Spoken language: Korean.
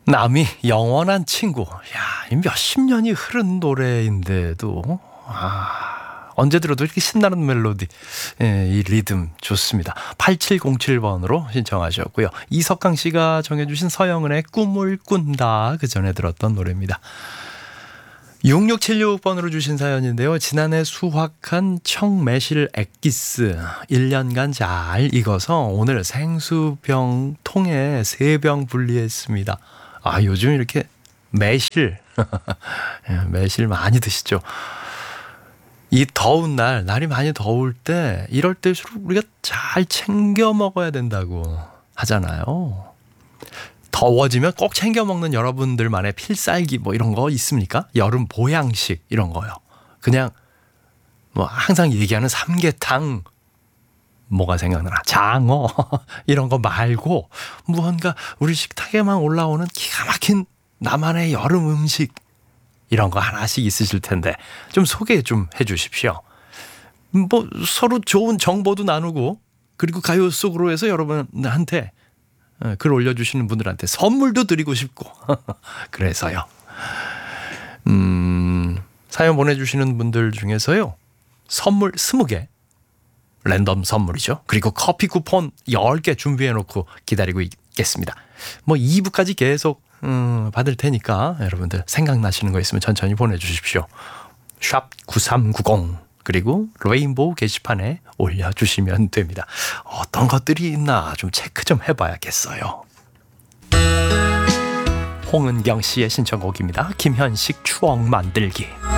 남이 영원한 친구. 야, 몇십 년이 흐른 노래인데도 언제 들어도 이렇게 신나는 멜로디. 이 리듬 좋습니다. 8707번으로 신청하셨고요. 이석강 씨가 정해주신 서영은의 꿈을 꾼다, 그 전에 들었던 노래입니다. 6676번으로 주신 사연인데요. 지난해 수확한 청매실 액기스 1년간 잘 익어서 오늘 생수병 통에 3병 분리했습니다. 요즘 이렇게 매실 매실 많이 드시죠. 이 더운 날이 많이 더울 때, 이럴 때일수록 우리가 잘 챙겨 먹어야 된다고 하잖아요. 더워지면 꼭 챙겨 먹는 여러분들만의 필살기 뭐 이런 거 있습니까? 여름 보양식 이런 거요. 그냥 뭐 항상 얘기하는 삼계탕, 뭐가 생각나나? 장어 이런 거 말고 무언가 우리 식탁에만 올라오는 기가 막힌 나만의 여름 음식, 이런 거 하나씩 있으실 텐데 좀 소개 좀 해주십시오. 뭐 서로 좋은 정보도 나누고, 그리고 가요 속으로 해서 여러분한테 글 올려주시는 분들한테 선물도 드리고 싶고 그래서요. 사연 보내주시는 분들 중에서요, 선물 20개 랜덤 선물이죠. 그리고 커피 쿠폰 10개 준비해놓고 기다리고 있겠습니다. 뭐 2부까지 계속 받을 테니까 여러분들 생각나시는 거 있으면 천천히 보내주십시오. 샵 9390 그리고 레인보우 게시판에 올려주시면 됩니다. 어떤 것들이 있나 좀 체크 좀 해봐야겠어요. 홍은경 씨의 신청곡입니다. 김현식 추억 만들기.